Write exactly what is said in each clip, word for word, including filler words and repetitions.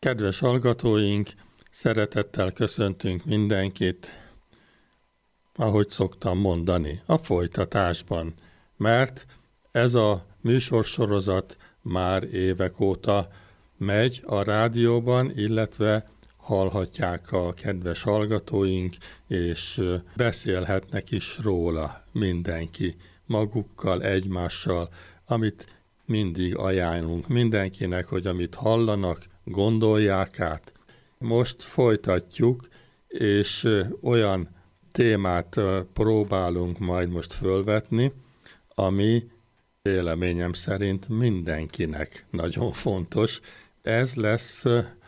Kedves hallgatóink, szeretettel köszöntünk mindenkit, ahogy szoktam mondani, a folytatásban, mert ez a műsorsorozat már évek óta megy a rádióban, illetve hallhatják a kedves hallgatóink, és beszélhetnek is róla mindenki, magukkal, egymással, amit mindig ajánlunk mindenkinek, hogy amit hallanak, gondolják át. Most folytatjuk, és olyan témát próbálunk majd most fölvetni, ami véleményem szerint mindenkinek nagyon fontos. Ez lesz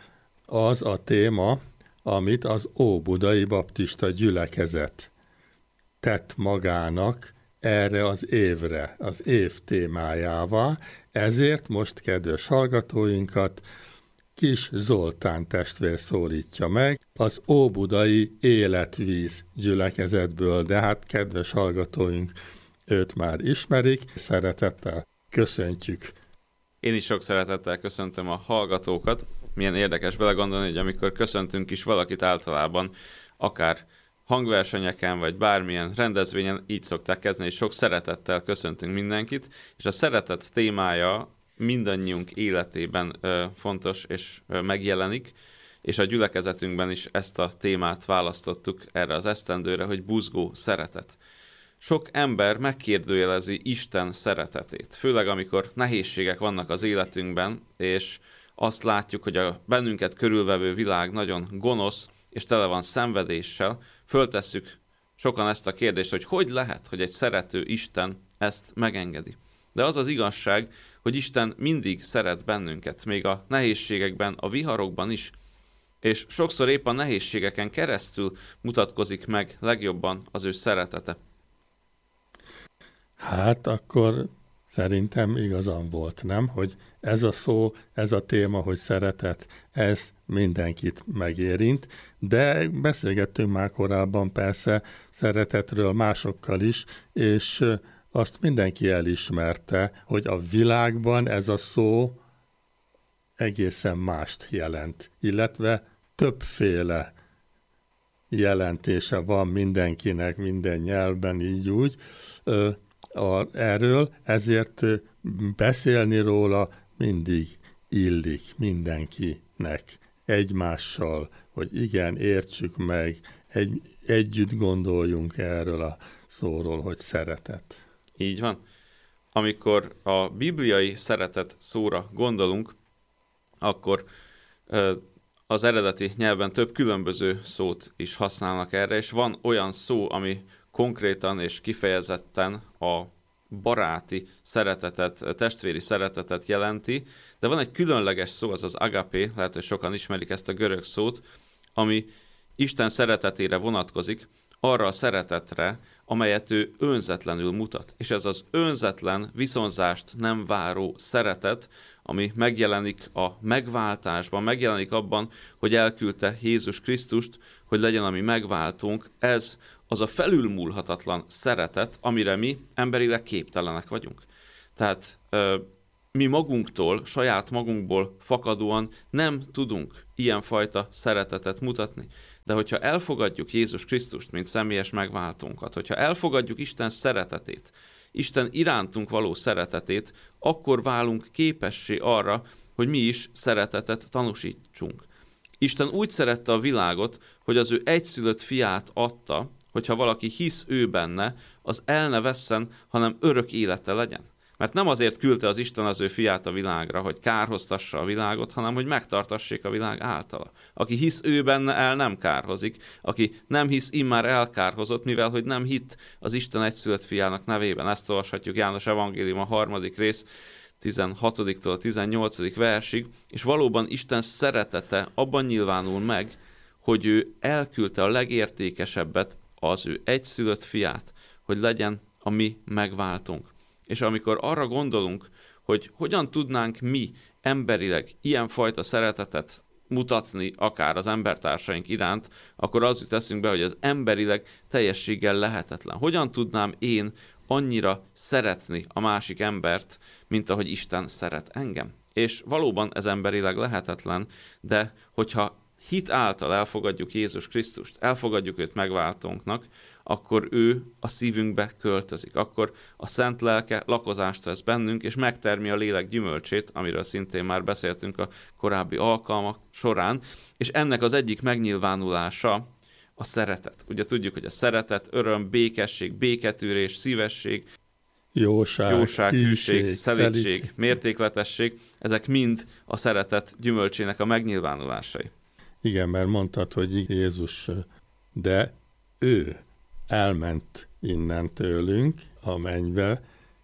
az a téma, amit az Óbudai Baptista Gyülekezet tett magának erre az évre, az év témájává. Ezért most, kedves hallgatóinkat, Kis Zoltán testvér szólítja meg az Óbudai Életvíz Gyülekezetből, de hát kedves hallgatóink őt már ismerik, szeretettel köszöntjük. Én is sok szeretettel köszöntöm a hallgatókat. Milyen érdekes belegondolni, hogy amikor köszöntünk is valakit, általában akár hangversenyeken, vagy bármilyen rendezvényen így szokták kezdeni, és sok szeretettel köszöntünk mindenkit, és a szeretet témája mindannyiunk életében ö, fontos és ö, megjelenik, és a gyülekezetünkben is ezt a témát választottuk erre az esztendőre, hogy buzgó szeretet. Sok ember megkérdőjelezi Isten szeretetét, főleg amikor nehézségek vannak az életünkben, és azt látjuk, hogy a bennünket körülvevő világ nagyon gonosz, és tele van szenvedéssel, föltesszük sokan ezt a kérdést, hogy hogy lehet, hogy egy szerető Isten ezt megengedi. De az az igazság, hogy Isten mindig szeret bennünket, még a nehézségekben, a viharokban is, és sokszor épp a nehézségeken keresztül mutatkozik meg legjobban az ő szeretete. Hát akkor szerintem igazam volt, nem? Hogy ez a szó, ez a téma, hogy szeretet, ez mindenkit megérint, de beszélgettünk már korábban persze szeretetről másokkal is, és azt mindenki elismerte, hogy a világban ez a szó egészen mást jelent, illetve többféle jelentése van mindenkinek, minden nyelvben, így úgy, A, erről, ezért beszélni róla mindig illik mindenkinek, egymással, hogy igen, értsük meg, egy, együtt gondoljunk erről a szóról, hogy szeretet. Így van. Amikor a bibliai szeretet szóra gondolunk, akkor az eredeti nyelven több különböző szót is használnak erre, és van olyan szó, ami konkrétan és kifejezetten a baráti szeretetet, testvéri szeretetet jelenti, de van egy különleges szó, az az agapé, lehet, hogy sokan ismerik ezt a görög szót, ami Isten szeretetére vonatkozik, arra a szeretetre, amelyet ő önzetlenül mutat. És ez az önzetlen, viszonzást nem váró szeretet, ami megjelenik a megváltásban, megjelenik abban, hogy elküldte Jézus Krisztust, hogy legyen a mi megváltónk. Ez az a felülmúlhatatlan szeretet, amire mi emberileg képtelenek vagyunk. Tehát ö, mi magunktól, saját magunkból fakadóan nem tudunk ilyenfajta szeretetet mutatni. De hogyha elfogadjuk Jézus Krisztust, mint személyes megváltónkat, hogyha elfogadjuk Isten szeretetét, Isten irántunk való szeretetét, akkor válunk képessé arra, hogy mi is szeretetet tanúsítsunk. Isten úgy szerette a világot, hogy az ő egyszülött fiát adta, hogyha valaki hisz ő benne, az el ne vesszen, hanem örök élete legyen. Mert nem azért küldte az Isten az ő fiát a világra, hogy kárhoztassa a világot, hanem hogy megtartassék a világ általa. Aki hisz ő benne, el nem kárhozik. Aki nem hisz, immár elkárhozott, mivel hogy nem hitt az Isten egyszülött fiának nevében. Ezt olvashatjuk János evangélium a harmadik rész, tizenhatodiktól a tizennyolcadik versig, és valóban Isten szeretete abban nyilvánul meg, hogy ő elküldte a legértékesebbet, az ő egyszülött fiát, hogy legyen a mi megváltónk. És amikor arra gondolunk, hogy hogyan tudnánk mi emberileg ilyenfajta szeretetet mutatni akár az embertársaink iránt, akkor az jut eszünkbe, hogy az emberileg teljességgel lehetetlen. Hogyan tudnám én annyira szeretni a másik embert, mint ahogy Isten szeret engem? És valóban ez emberileg lehetetlen, de hogyha hit által elfogadjuk Jézus Krisztust, elfogadjuk őt megváltónknak, akkor ő a szívünkbe költözik. Akkor a Szent Lelke lakozást vesz bennünk, és megtermi a lélek gyümölcsét, amiről szintén már beszéltünk a korábbi alkalmak során, és ennek az egyik megnyilvánulása a szeretet. Ugye tudjuk, hogy a szeretet, öröm, békesség, béketűrés, szívesség, Jóság, jóság hűség, hűség, szelídség, szelíd. mértékletesség, ezek mind a szeretet gyümölcsének a megnyilvánulásai. Igen, mert mondtad, hogy Jézus, de ő elment innen tőlünk a mennybe,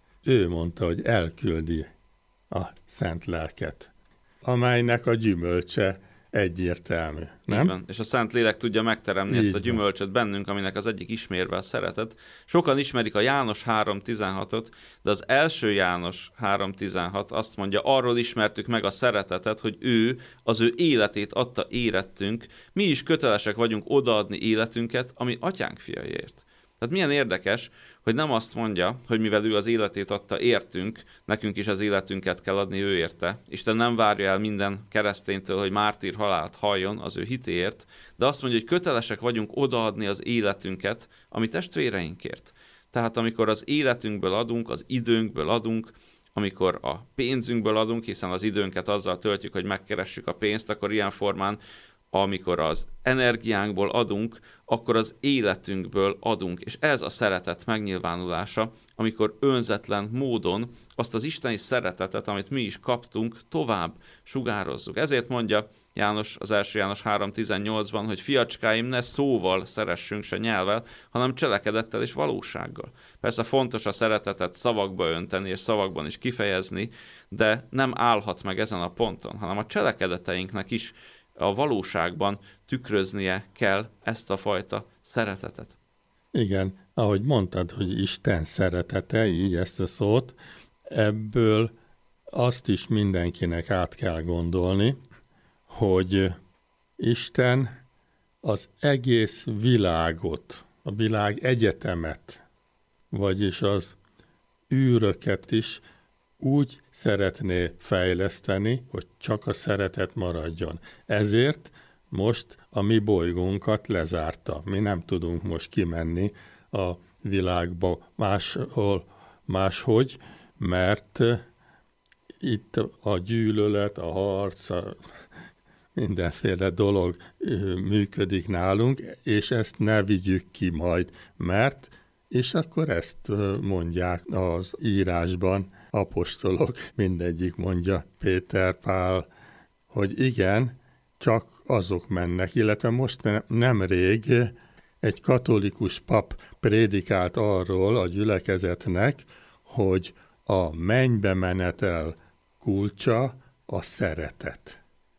ő mondta, hogy elküldi a Szent Lelket, amelynek a gyümölcse egyértelmű, nem? Van. És a Szent Lélek tudja megteremni Így ezt a van. gyümölcsöt bennünk, aminek az egyik ismérve a szeretet. Sokan ismerik a János három tizenhatot, de az első János három tizenhat azt mondja, arról ismertük meg a szeretetet, hogy ő az ő életét adta érettünk, mi is kötelesek vagyunk odaadni életünket, ami atyánk fiaiért. Tehát milyen érdekes, hogy nem azt mondja, hogy mivel ő az életét adta értünk, nekünk is az életünket kell adni ő érte. Isten nem várja el minden kereszténytől, hogy mártír halált halljon az ő hitéért, de azt mondja, hogy kötelesek vagyunk odaadni az életünket, ami testvéreinkért. Tehát amikor az életünkből adunk, az időnkből adunk, amikor a pénzünkből adunk, hiszen az időnket azzal töltjük, hogy megkeressük a pénzt, akkor ilyen formán amikor az energiánkból adunk, akkor az életünkből adunk. És ez a szeretet megnyilvánulása, amikor önzetlen módon azt az isteni szeretetet, amit mi is kaptunk, tovább sugározzuk. Ezért mondja János, az első János három tizennyolcban, hogy fiacskáim, ne szóval szeressünk se nyelvvel, hanem cselekedettel és valósággal. Persze fontos a szeretetet szavakba önteni, és szavakban is kifejezni, de nem állhat meg ezen a ponton, hanem a cselekedeteinknek is a valóságban tükröznie kell ezt a fajta szeretetet. Igen, ahogy mondtad, hogy Isten szeretete, így ezt a szót, ebből azt is mindenkinek át kell gondolni, hogy Isten az egész világot, a világ egyetemet, vagyis az űröket is úgy szeretné fejleszteni, hogy csak a szeretet maradjon. Ezért most a mi bolygónkat lezárta. Mi nem tudunk most kimenni a világba máshol, máshogy, mert itt a gyűlölet, a harc, a mindenféle dolog működik nálunk, és ezt ne vigyük ki majd, mert, és akkor ezt mondják az írásban, apostolok, mindegyik mondja, Péter, Pál, hogy igen, csak azok mennek, illetve most nemrég egy katolikus pap prédikált arról a gyülekezetnek, hogy a mennybe menetel kulcsa a szeretet.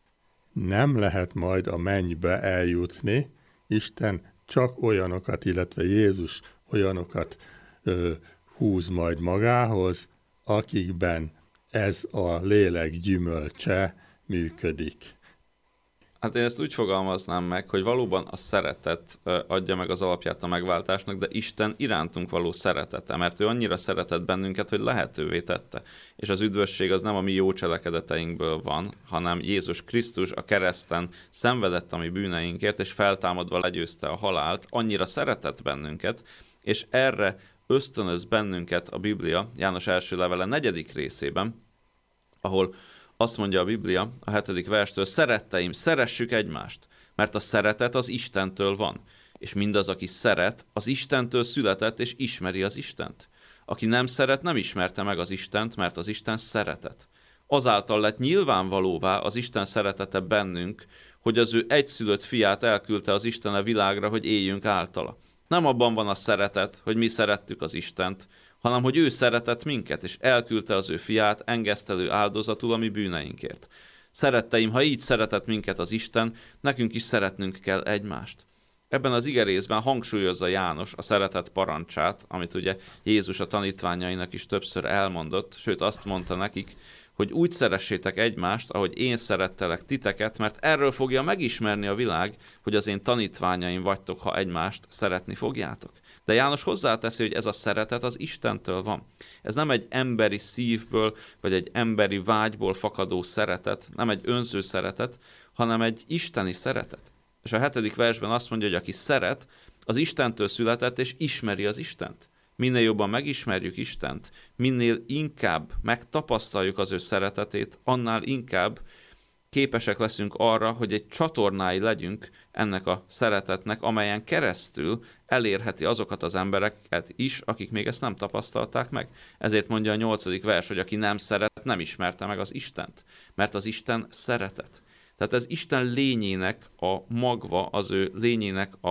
Nem lehet majd a mennybe eljutni, Isten csak olyanokat, illetve Jézus olyanokat ö, húz majd magához, akikben ez a lélek gyümölcse működik. Hát én ezt úgy fogalmaznám meg, hogy valóban a szeretet adja meg az alapját a megváltásnak, de Isten irántunk való szeretete, mert ő annyira szeretett bennünket, hogy lehetővé tette. És az üdvösség az nem a mi jó cselekedeteinkből van, hanem Jézus Krisztus a kereszten szenvedett a mi bűneinkért, és feltámadva legyőzte a halált, annyira szeretett bennünket, és erre ösztönöz bennünket a Biblia, János első levele negyedik részében, ahol azt mondja a Biblia a hetedik verstől, szeretteim, szeressük egymást, mert a szeretet az Istentől van, és mindaz, aki szeret, az Istentől született, és ismeri az Istent. Aki nem szeret, nem ismerte meg az Istent, mert az Isten szeretet. Azáltal lett nyilvánvalóvá az Isten szeretete bennünk, hogy az ő egyszülött fiát elküldte az Isten a világra, hogy éljünk általa. Nem abban van a szeretet, hogy mi szerettük az Istent, hanem hogy ő szeretett minket, és elküldte az ő fiát engesztelő áldozatul a mi bűneinkért. Szeretteim, ha így szeretett minket az Isten, nekünk is szeretnünk kell egymást. Ebben az igerészben hangsúlyozza János a szeretet parancsát, amit ugye Jézus a tanítványainak is többször elmondott, sőt azt mondta nekik, hogy úgy szeressétek egymást, ahogy én szerettelek titeket, mert erről fogja megismerni a világ, hogy az én tanítványaim vagytok, ha egymást szeretni fogjátok. De János hozzáteszi, hogy ez a szeretet az Istentől van. Ez nem egy emberi szívből, vagy egy emberi vágyból fakadó szeretet, nem egy önző szeretet, hanem egy isteni szeretet. És a hetedik versben azt mondja, hogy aki szeret, az Istentől született, és ismeri az Istent. Minél jobban megismerjük Istent, minél inkább megtapasztaljuk az ő szeretetét, annál inkább képesek leszünk arra, hogy egy csatornái legyünk ennek a szeretetnek, amelyen keresztül elérheti azokat az embereket is, akik még ezt nem tapasztalták meg. Ezért mondja a nyolcadik vers, hogy aki nem szeret, nem ismerte meg az Istent, mert az Isten szeretet. Tehát ez Isten lényének a magva, az ő lényének a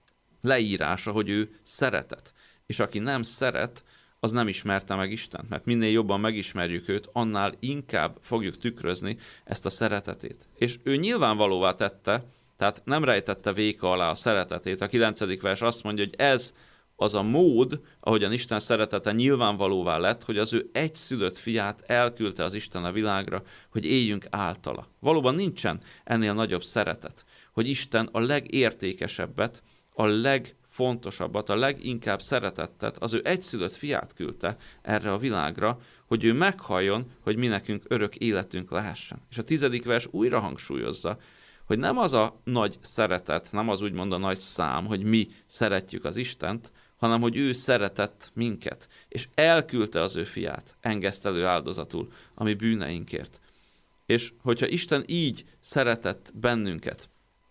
leírása, hogy ő szeretet. És aki nem szeret, az nem ismerte meg Istent, mert minél jobban megismerjük őt, annál inkább fogjuk tükrözni ezt a szeretetét. És ő nyilvánvalóvá tette, tehát nem rejtette véka alá a szeretetét. A kilencedik vers azt mondja, hogy ez az a mód, ahogyan Isten szeretete nyilvánvalóvá lett, hogy az ő egyszülött fiát elküldte az Isten a világra, hogy éljünk általa. Valóban nincsen ennél nagyobb szeretet, hogy Isten a legértékesebbet, a legfontosabbat, a leginkább szeretettet, az ő egyszülött fiát küldte erre a világra, hogy ő meghalljon, hogy mi nekünk örök életünk lehessen. És a tizedik vers újra hangsúlyozza, hogy nem az a nagy szeretet, nem az úgymond a nagy szám, hogy mi szeretjük az Istent, hanem hogy ő szeretett minket, és elküldte az ő fiát engesztelő áldozatul a mi bűneinkért. És hogyha Isten így szeretett bennünket,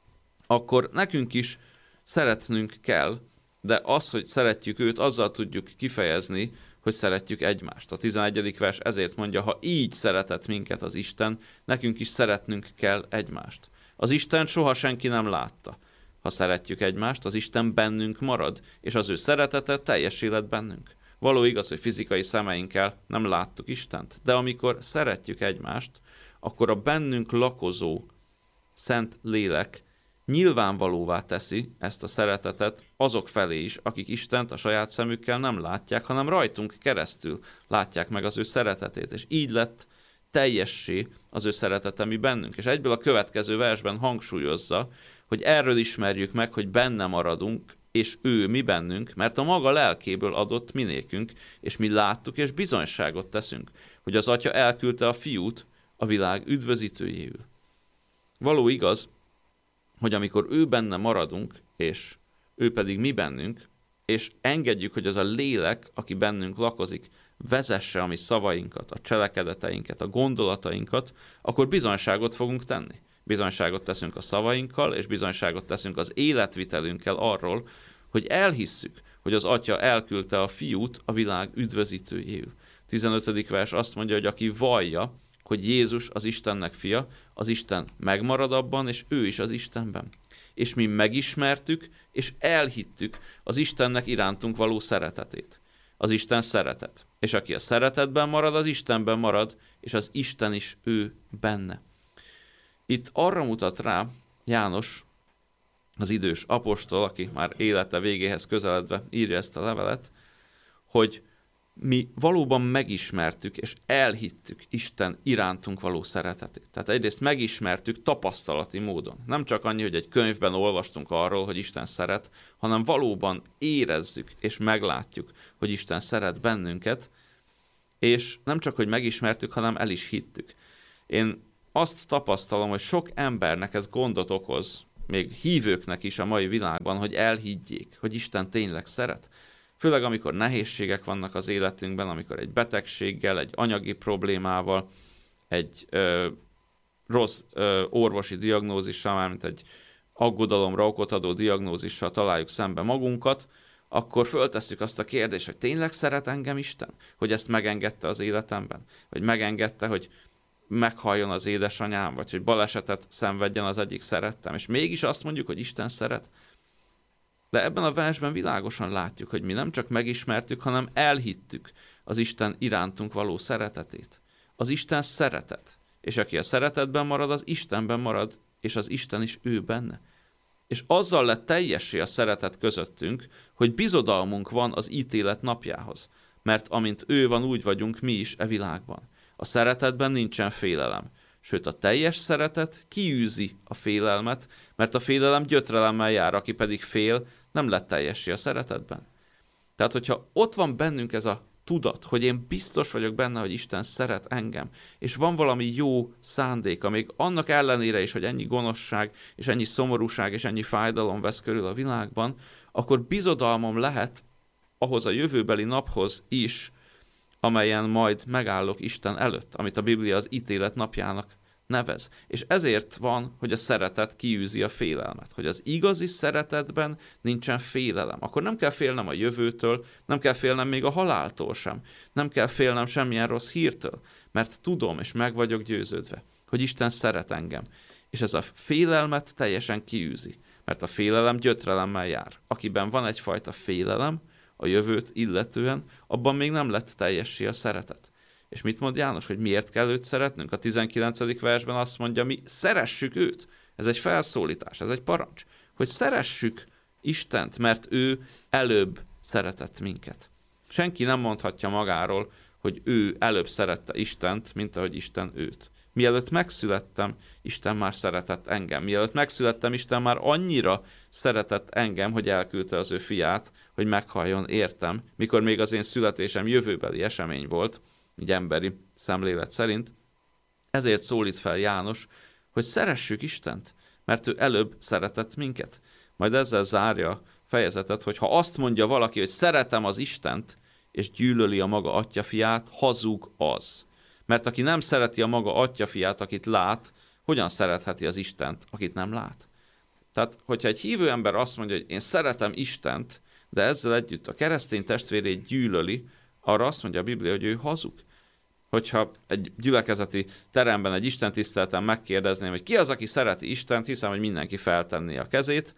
akkor nekünk is szeretnünk kell, de az, hogy szeretjük őt, azzal tudjuk kifejezni, hogy szeretjük egymást. A tizenegyedik vers ezért mondja, ha így szeretett minket az Isten, nekünk is szeretnünk kell egymást. Az Isten soha senki nem látta. Ha szeretjük egymást, az Isten bennünk marad, és az ő szeretete teljessé lett bennünk. Való igaz, hogy fizikai szemeinkkel nem láttuk Istent, de amikor szeretjük egymást, akkor a bennünk lakozó Szent Lélek nyilvánvalóvá teszi ezt a szeretetet azok felé is, akik Istent a saját szemükkel nem látják, hanem rajtunk keresztül látják meg az ő szeretetét. És így lett teljessé az ő szeretete mi bennünk. És egyből a következő versben hangsúlyozza, hogy erről ismerjük meg, hogy benne maradunk, és ő mi bennünk, mert a maga lelkéből adott mi nékünk, és mi láttuk, és bizonyságot teszünk, hogy az Atya elküldte a Fiút a világ üdvözítőjéül. Való igaz, hogy amikor ő benne maradunk, és ő pedig mi bennünk, és engedjük, hogy az a lélek, aki bennünk lakozik, vezesse a mi szavainkat, a cselekedeteinket, a gondolatainkat, akkor bizonyságot fogunk tenni. Bizonyságot teszünk a szavainkkal, és bizonyságot teszünk az életvitelünkkel arról, hogy elhisszük, hogy az Atya elküldte a Fiút a világ üdvözítőjéül. tizenötödik vers azt mondja, hogy aki vallja, hogy Jézus az Istennek fia, az Isten megmarad abban, és ő is az Istenben. És mi megismertük, és elhittük az Istennek irántunk való szeretetét. Az Isten szeretet. És aki a szeretetben marad, az Istenben marad, és az Isten is ő benne. Itt arra mutat rá János, az idős apostol, aki már élete végéhez közeledve írja ezt a levelet, hogy mi valóban megismertük és elhittük Isten irántunk való szeretetét. Tehát egyrészt megismertük tapasztalati módon. Nem csak annyi, hogy egy könyvben olvastunk arról, hogy Isten szeret, hanem valóban érezzük és meglátjuk, hogy Isten szeret bennünket, és nem csak, hogy megismertük, hanem el is hittük. Én azt tapasztalom, hogy sok embernek ez gondot okoz, még hívőknek is a mai világban, hogy elhiggyék, hogy Isten tényleg szeret. Főleg amikor nehézségek vannak az életünkben, amikor egy betegséggel, egy anyagi problémával, egy ö, rossz ö, orvosi diagnózissal, mármint egy aggodalomra okot adó diagnózissal találjuk szembe magunkat, akkor föltesszük azt a kérdést, hogy tényleg szeret engem Isten? Hogy ezt megengedte az életemben? Vagy megengedte, hogy meghalljon az édesanyám, vagy hogy balesetet szenvedjen az egyik szerettem. És mégis azt mondjuk, hogy Isten szeret. De ebben a versben világosan látjuk, hogy mi nem csak megismertük, hanem elhittük az Isten irántunk való szeretetét. Az Isten szeretet. És aki a szeretetben marad, az Istenben marad, és az Isten is ő benne. És azzal lett teljessé a szeretet közöttünk, hogy bizodalmunk van az ítélet napjához. Mert amint ő van, úgy vagyunk mi is e világban. A szeretetben nincsen félelem. Sőt, a teljes szeretet kiűzi a félelmet, mert a félelem gyötrelemmel jár, aki pedig fél, nem lett teljessé a szeretetben. Tehát, hogyha ott van bennünk ez a tudat, hogy én biztos vagyok benne, hogy Isten szeret engem, és van valami jó szándéka, még annak ellenére is, hogy ennyi gonoszság, és ennyi szomorúság, és ennyi fájdalom vesz körül a világban, akkor bizodalmam lehet ahhoz a jövőbeli naphoz is, amelyen majd megállok Isten előtt, amit a Biblia az ítélet napjának nevez. És ezért van, hogy a szeretet kiűzi a félelmet. Hogy az igazi szeretetben nincsen félelem. Akkor nem kell félnem a jövőtől, nem kell félnem még a haláltól sem. Nem kell félnem semmilyen rossz hírtől, mert tudom és meg vagyok győződve, hogy Isten szeret engem. És ez a félelmet teljesen kiűzi, mert a félelem gyötrelemmel jár. Akiben van egyfajta félelem a jövőt illetően, abban még nem lett teljessé a szeretet. És mit mond János, hogy miért kell őt szeretnünk? A tizenkilencedik versben azt mondja, mi szeressük őt. Ez egy felszólítás, ez egy parancs. Hogy szeressük Istent, mert ő előbb szeretett minket. Senki nem mondhatja magáról, hogy ő előbb szerette Istent, mint ahogy Isten őt. Mielőtt megszülettem, Isten már szeretett engem. Mielőtt megszülettem, Isten már annyira szeretett engem, hogy elküldte az ő fiát, hogy meghalljon értem, mikor még az én születésem jövőbeli esemény volt, így emberi szemlélet szerint. Ezért szólít fel János, hogy szeressük Istent, mert ő előbb szeretett minket. Majd ezzel zárja a fejezetet, hogy ha azt mondja valaki, hogy szeretem az Istent, és gyűlöli a maga atyafiát, hazug az. Mert aki nem szereti a maga atyafiát, akit lát, hogyan szeretheti az Istent, akit nem lát? Tehát, hogyha egy hívő ember azt mondja, hogy én szeretem Istent, de ezzel együtt a keresztény testvérét gyűlöli, arra azt mondja a Biblia, hogy ő hazug. Hogyha egy gyülekezeti teremben, egy istentiszteleten megkérdezném, hogy ki az, aki szereti Istent, hiszem, hogy mindenki feltenné a kezét,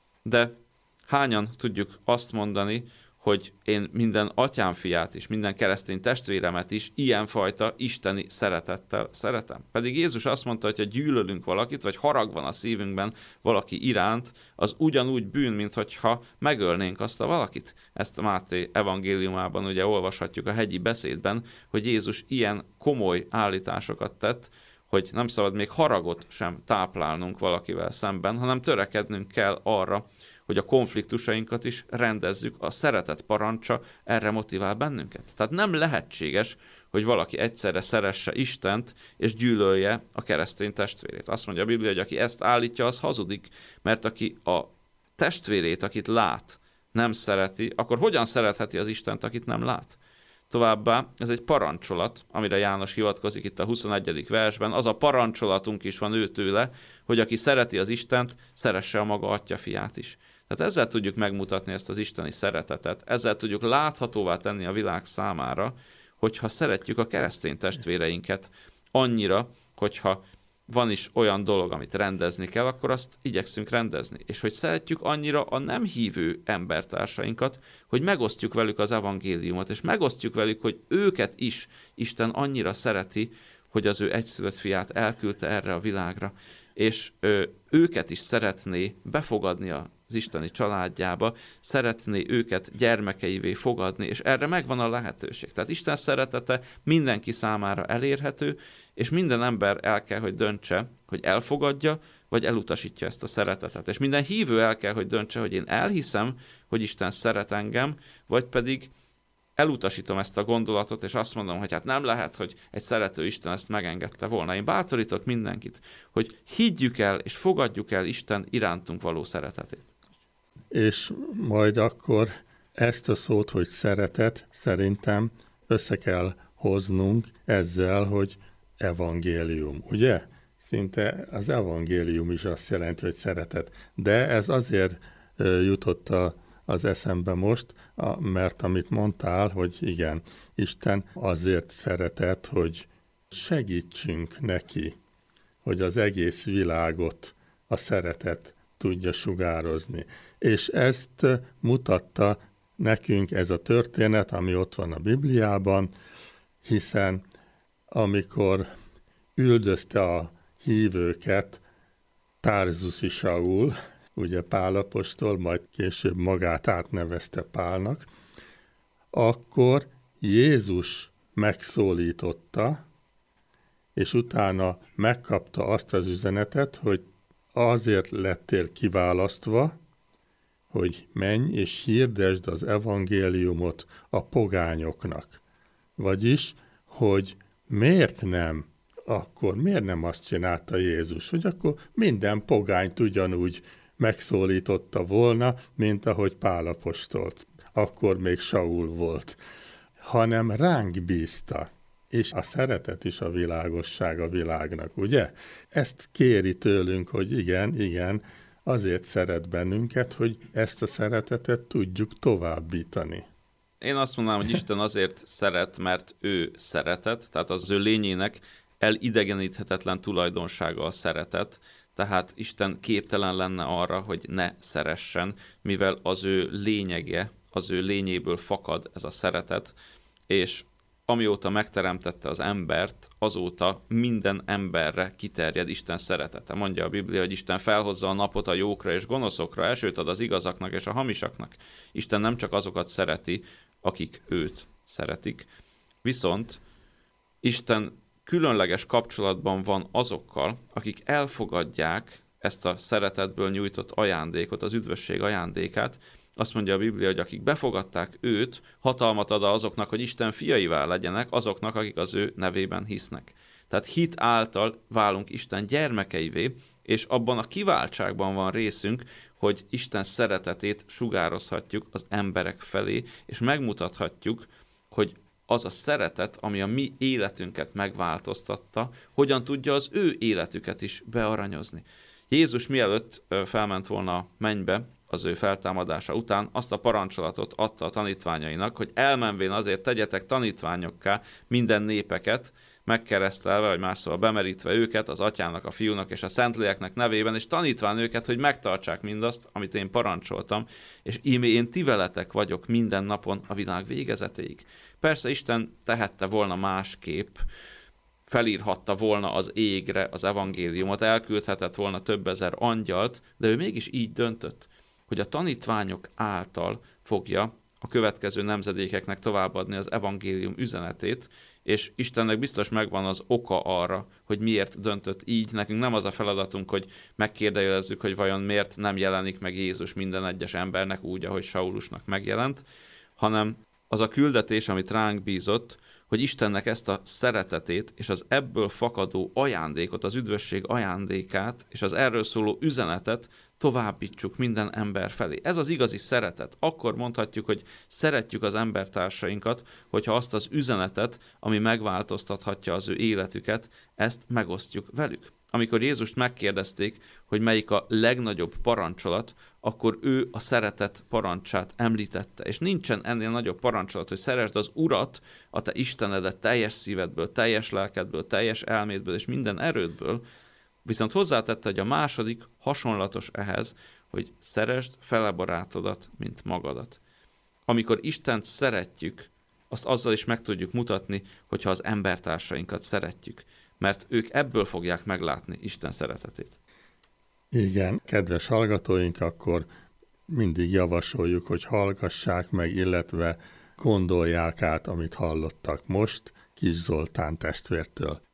de hányan tudjuk azt mondani, hogy én minden atyám fiát is, minden keresztény testvéremet is ilyenfajta isteni szeretettel szeretem. Pedig Jézus azt mondta, hogy ha gyűlölünk valakit, vagy harag van a szívünkben valaki iránt, az ugyanúgy bűn, mint hogyha megölnénk azt a valakit. Ezt a Máté evangéliumában ugye olvashatjuk a hegyi beszédben, hogy Jézus ilyen komoly állításokat tett, hogy nem szabad még haragot sem táplálnunk valakivel szemben, hanem törekednünk kell arra, hogy a konfliktusainkat is rendezzük, a szeretet parancsa erre motivál bennünket. Tehát nem lehetséges, hogy valaki egyszerre szeresse Istent, és gyűlölje a keresztény testvérét. Azt mondja a Biblia, hogy aki ezt állítja, az hazudik, mert aki a testvérét, akit lát, nem szereti, akkor hogyan szeretheti az Istent, akit nem lát? Továbbá ez egy parancsolat, amire János hivatkozik itt a huszonegyedik versben, az a parancsolatunk is van őtőle, hogy aki szereti az Istent, szeresse a maga atyafiát is. Tehát ezzel tudjuk megmutatni ezt az isteni szeretetet, ezzel tudjuk láthatóvá tenni a világ számára, hogyha szeretjük a keresztény testvéreinket annyira, hogyha van is olyan dolog, amit rendezni kell, akkor azt igyekszünk rendezni. És hogy szeretjük annyira a nem hívő embertársainkat, hogy megosztjuk velük az evangéliumot, és megosztjuk velük, hogy őket is Isten annyira szereti, hogy az ő egyszülött fiát elküldte erre a világra, és ö, őket is szeretné befogadni az isteni családjába, szeretné őket gyermekeivé fogadni, és erre megvan a lehetőség. Tehát Isten szeretete mindenki számára elérhető, és minden ember el kell, hogy döntse, hogy elfogadja, vagy elutasítja ezt a szeretetet. És minden hívő el kell, hogy döntse, hogy én elhiszem, hogy Isten szeret engem, vagy pedig elutasítom ezt a gondolatot, és azt mondom, hogy hát nem lehet, hogy egy szerető Isten ezt megengedte volna. Én bátorítok mindenkit, hogy higgyük el, és fogadjuk el Isten irántunk való szeretetét. És majd akkor ezt a szót, hogy szeretet, szerintem össze kell hoznunk ezzel, hogy evangélium, ugye? Szinte az evangélium is azt jelenti, hogy szeretet. De ez azért jutott a az eszembe most, mert amit mondtál, hogy igen, Isten azért szeretett, hogy segítsünk neki, hogy az egész világot a szeretet tudja sugározni. És ezt mutatta nekünk ez a történet, ami ott van a Bibliában, hiszen amikor üldözte a hívőket Tarzuszi Saul, ugye Pál apostol, majd később magát átnevezte Pálnak, akkor Jézus megszólította és utána megkapta azt az üzenetet, hogy azért lettél kiválasztva, hogy menj és hirdesd az evangéliumot a pogányoknak. Vagyis, hogy miért nem, akkor miért nem azt csinálta Jézus, hogy akkor minden pogányt ugyanúgy megszólította volna, mint ahogy Pál apostolt. Akkor még Saul volt. Hanem ránk bízta. És a szeretet is a világosság a világnak, ugye? Ezt kéri tőlünk, hogy igen, igen, azért szeret bennünket, hogy ezt a szeretetet tudjuk továbbítani. Én azt mondanám, hogy Isten azért szeret, mert ő szeretet, tehát az ő lényének elidegeníthetetlen tulajdonsága a szeretet, tehát Isten képtelen lenne arra, hogy ne szeressen, mivel az ő lényege, az ő lényéből fakad ez a szeretet, és amióta megteremtette az embert, azóta minden emberre kiterjed Isten szeretete. Mondja a Biblia, hogy Isten felhozza a napot a jókra és gonoszokra, esőt ad az igazaknak és a hamisaknak. Isten nem csak azokat szereti, akik őt szeretik, viszont Isten különleges kapcsolatban van azokkal, akik elfogadják ezt a szeretetből nyújtott ajándékot, az üdvösség ajándékát. Azt mondja a Biblia, hogy akik befogadták őt, hatalmat ad azoknak, hogy Isten fiaivá legyenek, azoknak, akik az ő nevében hisznek. Tehát hit által válunk Isten gyermekeivé, és abban a kiváltságban van részünk, hogy Isten szeretetét sugározhatjuk az emberek felé, és megmutathatjuk, hogy az a szeretet, ami a mi életünket megváltoztatta, hogyan tudja az ő életüket is bearanyozni. Jézus mielőtt felment volna a mennybe, az ő feltámadása után azt a parancsolatot adta a tanítványainak, hogy elmenvén azért tegyetek tanítványokká minden népeket, megkeresztelve, vagy más szóval bemerítve őket az Atyának, a Fiúnak és a Szentléleknek nevében, és tanítván őket, hogy megtartsák mindazt, amit én parancsoltam, és íme én ti veletek vagyok minden napon a világ végezetéig. Persze Isten tehette volna másképp, felírhatta volna az égre az evangéliumot, elküldhetett volna több ezer angyalt, de ő mégis így döntött, hogy a tanítványok által fogja a következő nemzedékeknek továbbadni az evangélium üzenetét, és Istennek biztos megvan az oka arra, hogy miért döntött így. Nekünk nem az a feladatunk, hogy megkérdőjelezzük, hogy vajon miért nem jelenik meg Jézus minden egyes embernek úgy, ahogy Saulusnak megjelent, hanem az a küldetés, amit ránk bízott, hogy Istennek ezt a szeretetét és az ebből fakadó ajándékot, az üdvösség ajándékát és az erről szóló üzenetet továbbítsuk minden ember felé. Ez az igazi szeretet. Akkor mondhatjuk, hogy szeretjük az embertársainkat, hogyha azt az üzenetet, ami megváltoztathatja az ő életüket, ezt megosztjuk velük. Amikor Jézust megkérdezték, hogy melyik a legnagyobb parancsolat, akkor ő a szeretet parancsát említette. És nincsen ennél nagyobb parancsolat, hogy szeresd az Urat, a te Istenedet teljes szívedből, teljes lelkedből, teljes elmédből és minden erődből, viszont hozzátette, hogy a második hasonlatos ehhez, hogy szeresd fele barátodat, mint magadat. Amikor Istent szeretjük, azt azzal is meg tudjuk mutatni, hogyha az embertársainkat szeretjük, mert ők ebből fogják meglátni Isten szeretetét. Igen, kedves hallgatóink, akkor mindig javasoljuk, hogy hallgassák meg, illetve gondolják át, amit hallottak most Kis Zoltán testvértől.